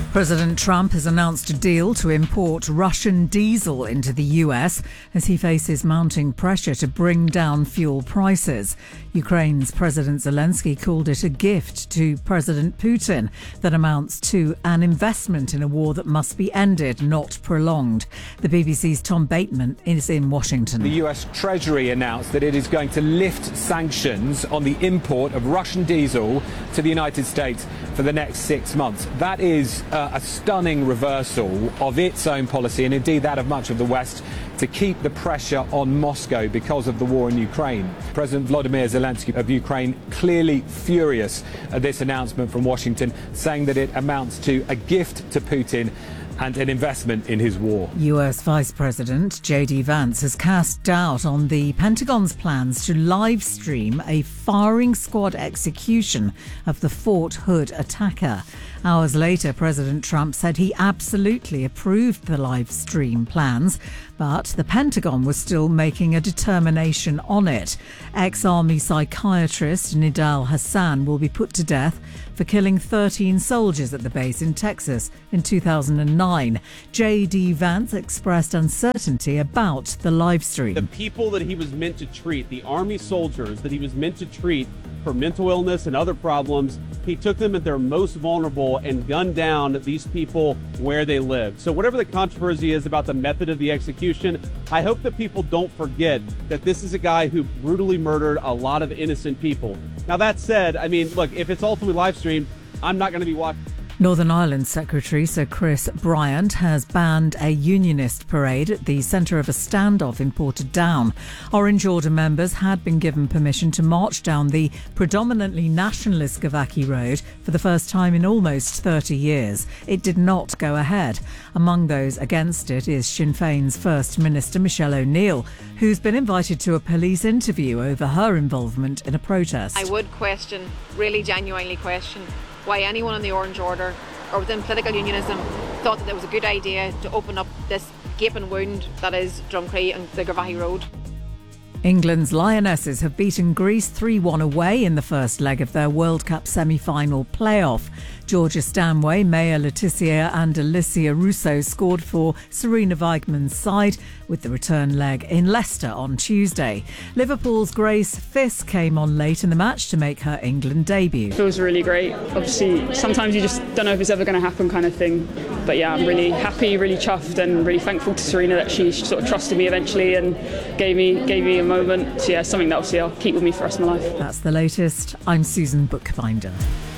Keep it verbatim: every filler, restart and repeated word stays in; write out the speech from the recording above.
President Trump has announced a deal to import Russian diesel into the U S as he faces mounting pressure to bring down fuel prices. Ukraine's President Zelensky called it a gift to President Putin that amounts to an investment in a war that must be ended, not prolonged. The B B C's Tom Bateman is in Washington. The U S Treasury announced that it is going to lift sanctions on the import of Russian diesel to the United States for the next six months. That is uh, a stunning reversal of its own policy and indeed that of much of the West to keep the pressure on Moscow because of the war in Ukraine. President Volodymyr Zelensky of Ukraine clearly furious at this announcement from Washington, saying that it amounts to a gift to Putin and an investment in his war. U S Vice President J D Vance has cast doubt on the Pentagon's plans to live stream a firing squad execution of the Fort Hood attacker. Hours later, President Trump said he absolutely approved the live stream plans, but the Pentagon was still making a determination on it. Ex-Army psychiatrist Nidal Hassan will be put to death for killing thirteen soldiers at the base in Texas in two thousand nine. J D Vance expressed uncertainty about the live stream. The people that he was meant to treat, the Army soldiers that he was meant to treat for mental illness and other problems, he took them at their most vulnerable and gunned down these people where they live. So whatever the controversy is about the method of the execution, I hope that people don't forget that this is a guy who brutally murdered a lot of innocent people. Now that said, I mean, look, if it's ultimately live streamed, I'm not going to be watching. Northern Ireland Secretary Sir Chris Bryant has banned a unionist parade at the centre of a standoff in Portadown. Orange Order members had been given permission to march down the predominantly nationalist Gavaki Road for the first time in almost thirty years. It did not go ahead. Among those against it is Sinn Féin's First Minister Michelle O'Neill, who's been invited to a police interview over her involvement in a protest. I would question, really genuinely question, why anyone in the Orange Order or within political unionism thought that it was a good idea to open up this gaping wound that is Drumcree and the Gavaki Road. England's Lionesses have beaten Greece three one away in the first leg of their World Cup semi-final playoff. Georgia Stanway, Maya Letizia and Alicia Russo scored for Serena Weigmann's side with the return leg in Leicester on Tuesday. Liverpool's Grace Fisk came on late in the match to make her England debut. It feels really great. Obviously, sometimes you just don't know if it's ever going to happen kind of thing. But yeah, I'm really happy, really chuffed and really thankful to Serena that she sort of trusted me eventually and gave me gave me a moment. So yeah, something that obviously I'll keep with me for the rest of my life. That's the latest. I'm Susan Bookbinder.